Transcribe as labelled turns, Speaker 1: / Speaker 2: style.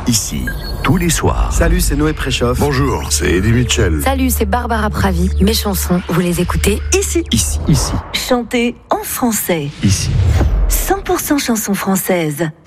Speaker 1: ici, tous les soirs.
Speaker 2: Salut, c'est Noé Préchoff.
Speaker 3: Bonjour, c'est Eddie Mitchell.
Speaker 4: Salut, c'est Barbara Pravi. Mes chansons, vous les écoutez ici.
Speaker 1: Ici.
Speaker 4: Chantées en français.
Speaker 1: Ici.
Speaker 4: 100% chansons françaises.